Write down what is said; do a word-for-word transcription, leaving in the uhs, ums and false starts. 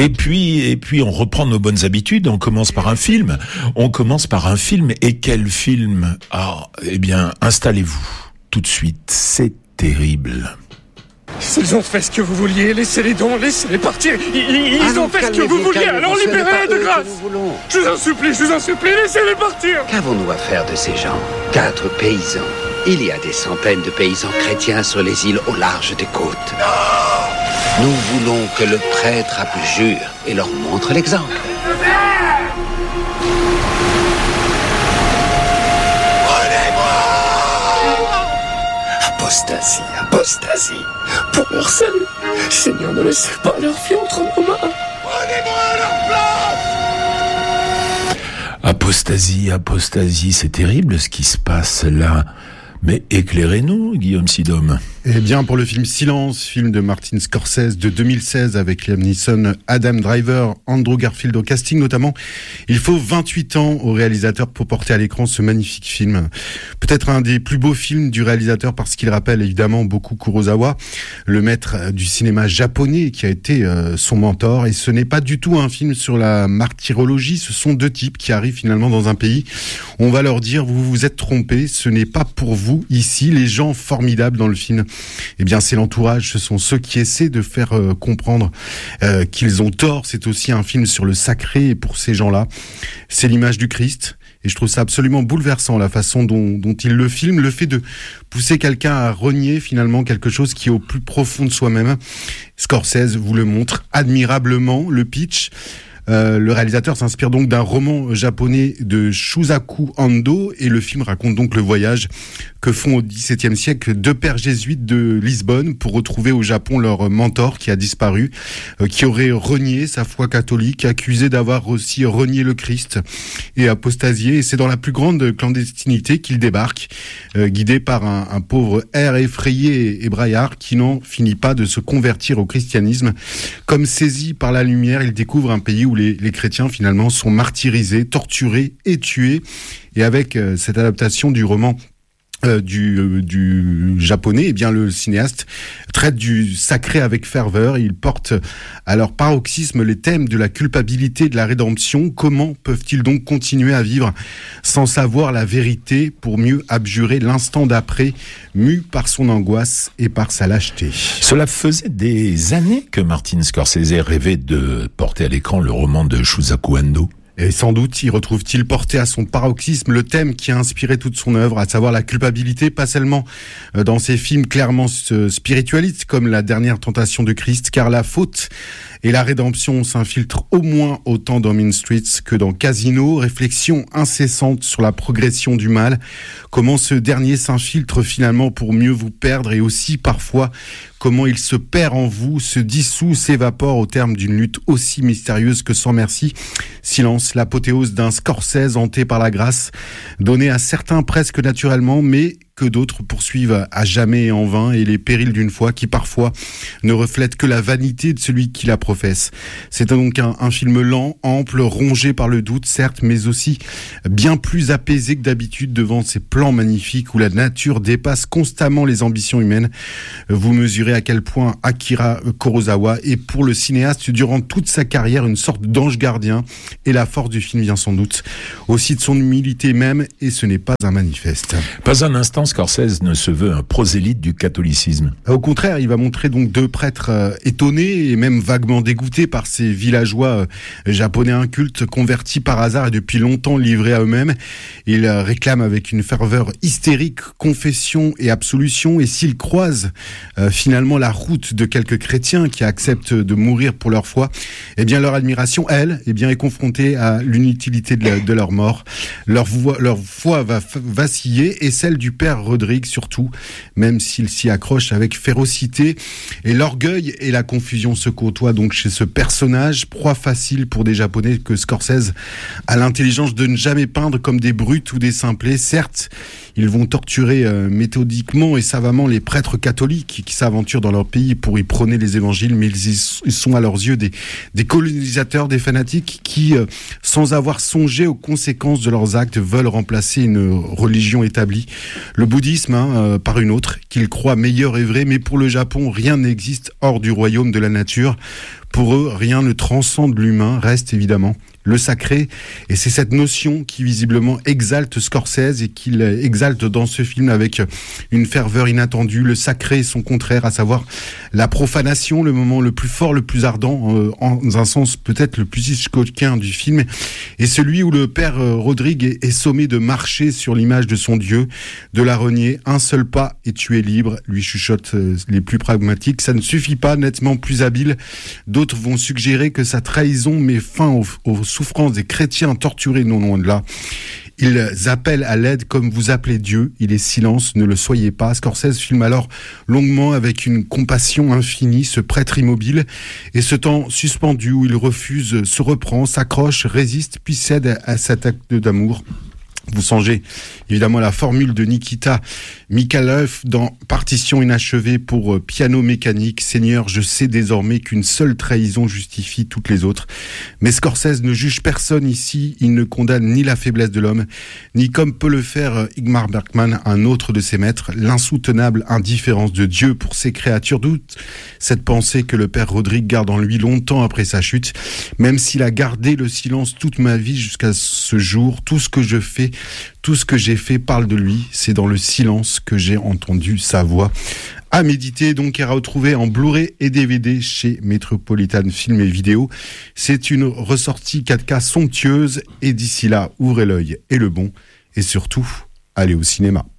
Et puis, et puis, on reprend nos bonnes habitudes. On commence par un film. On commence par un film. Et quel film? Ah, eh bien, installez-vous tout de suite. C'est terrible. Ils ont fait ce que vous vouliez, laissez-les donc, laissez-les partir. Ils, ils ah ont non, fait ce que vous vouliez, alors libérez-les de grâce. Je vous en supplie, je vous en supplie, laissez-les partir. Qu'avons-nous à faire de ces gens? Quatre paysans. Il y a des centaines de paysans chrétiens sur les îles au large des côtes. Non. Nous voulons que le prêtre abjure et leur montre l'exemple. Apostasie, apostasie. Pour leur salut, Seigneur, ne laissez pas leur vie entre nos mains. Prenez-moi à leur place. Apostasie, apostasie, c'est terrible ce qui se passe là. Mais éclairez-nous, Guillaume Sidom. Eh bien, pour le film Silence, film de Martin Scorsese de deux mille seize avec Liam Neeson, Adam Driver, Andrew Garfield au casting notamment, il faut vingt-huit ans au réalisateur pour porter à l'écran ce magnifique film. Peut-être un des plus beaux films du réalisateur parce qu'il rappelle évidemment beaucoup Kurosawa, le maître du cinéma japonais qui a été euh, son mentor. Et ce n'est pas du tout un film sur la martyrologie, ce sont deux types qui arrivent finalement dans un pays. On va leur dire, vous vous êtes trompés, ce n'est pas pour vous ici. Les gens formidables dans le film, eh bien c'est l'entourage, ce sont ceux qui essaient de faire euh, comprendre euh, qu'ils ont tort. C'est aussi un film sur le sacré, et pour ces gens-là, c'est l'image du Christ. Et je trouve ça absolument bouleversant, la façon dont, dont il le filme, le fait de pousser quelqu'un à renier finalement quelque chose qui est au plus profond de soi-même. Scorsese vous le montre admirablement, le pitch. Euh, le réalisateur s'inspire donc d'un roman japonais de Shusaku Ando et le film raconte donc le voyage que font au dix-septième siècle deux pères jésuites de Lisbonne pour retrouver au Japon leur mentor qui a disparu, euh, qui aurait renié sa foi catholique, accusé d'avoir aussi renié le Christ et apostasié. Et c'est dans la plus grande clandestinité qu'il débarque, euh, guidé par un, un pauvre R effrayé et braillard qui n'en finit pas de se convertir au christianisme. Comme saisi par la lumière, il découvre un pays où les, les chrétiens finalement sont martyrisés, torturés et tués. Et avec euh, cette adaptation du roman Euh, du, euh, du japonais, eh bien le cinéaste traite du sacré avec ferveur. Il porte à leur paroxysme les thèmes de la culpabilité et de la rédemption. Comment peuvent-ils donc continuer à vivre sans savoir la vérité pour mieux abjurer l'instant d'après, mu par son angoisse et par sa lâcheté? Cela faisait des années que Martin Scorsese rêvait de porter à l'écran le roman de Shusaku Ando. Et sans doute y retrouve-t-il porté à son paroxysme le thème qui a inspiré toute son œuvre, à savoir la culpabilité, pas seulement dans ses films clairement spiritualistes comme La Dernière Tentation de Christ, car la faute et la rédemption s'infiltrent au moins autant dans Mean Streets que dans Casino. Réflexion incessante sur la progression du mal, comment ce dernier s'infiltre finalement pour mieux vous perdre, et aussi parfois comment il se perd en vous, se dissout, s'évapore au terme d'une lutte aussi mystérieuse que sans merci. Silence, l'apothéose d'un Scorsese hanté par la grâce, donnée à certains presque naturellement, mais que d'autres poursuivent à jamais et en vain, et les périls d'une foi qui parfois ne reflètent que la vanité de celui qui la professe. C'est donc un, un film lent, ample, rongé par le doute, certes, mais aussi bien plus apaisé que d'habitude devant ces plans magnifiques où la nature dépasse constamment les ambitions humaines. Vous mesurez à quel point Akira Kurosawa est pour le cinéaste durant toute sa carrière une sorte d'ange gardien, et la force du film vient sans doute aussi de son humilité même, et ce n'est pas un manifeste. Pas un instant Scorsese ne se veut un prosélyte du catholicisme. Au contraire, il va montrer donc deux prêtres euh, étonnés et même vaguement dégoûtés par ces villageois euh, japonais incultes, convertis par hasard et depuis longtemps livrés à eux-mêmes. Il euh, réclame avec une ferveur hystérique confession et absolution, et s'ils croisent euh, finalement la route de quelques chrétiens qui acceptent de mourir pour leur foi, eh bien leur admiration, elle, eh bien est confrontée à l'inutilité de, la, de leur mort. Leur, voix, leur foi va f- vaciller, et celle du père Rodrigue surtout, même s'il s'y accroche avec férocité. Et l'orgueil et la confusion se côtoient donc chez ce personnage, proie facile pour des Japonais que Scorsese a l'intelligence de ne jamais peindre comme des brutes ou des simplets. Certes, ils vont torturer euh, méthodiquement et savamment les prêtres catholiques qui, qui s'aventurent dans leur pays pour y prôner les évangiles, mais ils, y, ils sont à leurs yeux des, des colonisateurs, des fanatiques qui, euh, sans avoir songé aux conséquences de leurs actes, veulent remplacer une religion établie. Le le bouddhisme hein, euh, par une autre, qu'il croit meilleur et vrai, mais pour le Japon, rien n'existe hors du royaume de la nature. Pour eux, rien ne transcende l'humain, reste évidemment le sacré, et c'est cette notion qui visiblement exalte Scorsese et qu'il exalte dans ce film avec une ferveur inattendue. Le sacré et son contraire, à savoir la profanation, le moment le plus fort, le plus ardent, euh, en un sens peut-être le plus hitchcockien du film, et celui où le père euh, Rodrigue est, est sommé de marcher sur l'image de son Dieu, de la renier. Un seul pas et tu es libre, lui chuchote euh, les plus pragmatiques. Ça ne suffit pas, nettement plus habile. D'autres vont suggérer que sa trahison met fin aux, aux souffrances des chrétiens torturés, non loin de là. Ils appellent à l'aide comme vous appelez Dieu. Il est silence, ne le soyez pas. Scorsese filme alors longuement avec une compassion infinie ce prêtre immobile, et ce temps suspendu où il refuse, se reprend, s'accroche, résiste, puis cède à cet acte d'amour. Vous songez évidemment à la formule de Nikita Mikhailov dans Partition inachevée pour piano mécanique. Seigneur, je sais désormais qu'une seule trahison justifie toutes les autres. Mais Scorsese ne juge personne ici. Il ne condamne ni la faiblesse de l'homme, ni, comme peut le faire Ingmar Bergman, un autre de ses maîtres, l'insoutenable indifférence de Dieu pour ses créatures. Doute cette pensée que le père Rodrigue garde en lui longtemps après sa chute. Même s'il a gardé le silence toute ma vie jusqu'à ce jour, tout ce que je fais, tout ce que j'ai fait parle de lui. C'est dans le silence que j'ai entendu sa voix. À méditer donc, et à retrouver en Blu-ray et D V D chez Metropolitan Film et Vidéo. C'est une ressortie quatre K somptueuse, et d'ici là, ouvrez l'œil et le bon, et surtout, allez au cinéma.